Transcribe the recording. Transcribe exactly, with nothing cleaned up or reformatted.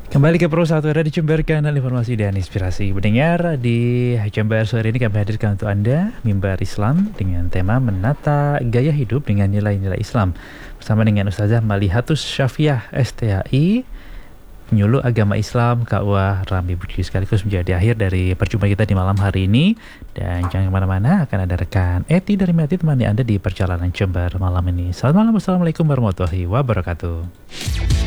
Kembali ke Pro satu Radio Jember, kanal informasi dan inspirasi. Mendengar di Jember sore ini kami hadirkan untuk Anda Mimbar Islam dengan tema menata gaya hidup dengan nilai-nilai Islam bersama dengan Ustazah Malihatus Syafiah S T H I, penyuluh agama Islam K U A Rambi Budi, sekaligus menjadi akhir dari perjumpaan kita di malam hari ini. Dan jangan kemana-mana, akan ada rekan Eti dari Meti temani Anda di perjalanan Jember malam ini. Selamat malam, wassalamualaikum warahmatullahi wabarakatuh.